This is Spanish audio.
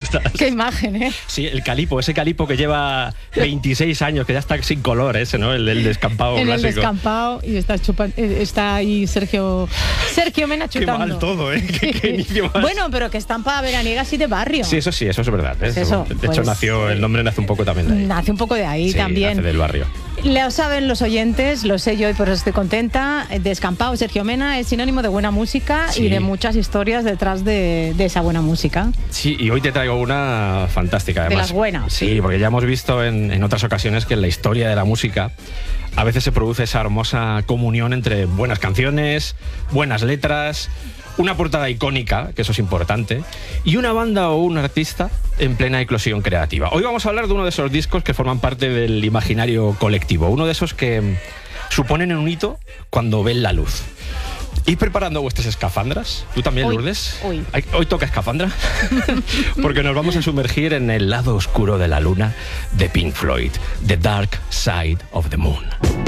estás? Qué imagen, ¿eh? Sí, el calipo, ese calipo que lleva 26 años, que ya está sin color ese, ¿no? El descampado en clásico. el descampado y está ahí Sergio Mena chutando. Qué mal todo, ¿eh? Qué inicio más. Bueno, pero que están para veraniega así de barrio. Sí, eso es verdad. ¿eh? Eso, de pues, hecho, el nombre nace un poco también de ahí. Nace un poco de ahí Sí, también. nace del barrio. Lo saben los oyentes, lo sé yo y por eso estoy contenta. Descampado, Sergio Mena es sinónimo de buena música Sí. y de muchas historias detrás de esa buena música. Sí, y hoy te traigo una fantástica, además. De las buenas. Sí, porque ya hemos visto en otras ocasiones que en la historia de la música a veces se produce esa hermosa comunión entre buenas canciones, buenas letras, una portada icónica, que eso es importante, y una banda o un artista en plena eclosión creativa. Hoy vamos a hablar de uno de esos discos que forman parte del imaginario colectivo, uno de esos que suponen un hito cuando ven la luz. ¿Ir preparando vuestras escafandras? ¿Tú también, Lourdes? Hoy toca escafandra, porque nos vamos a sumergir en el lado oscuro de la luna de Pink Floyd, The Dark Side of the Moon.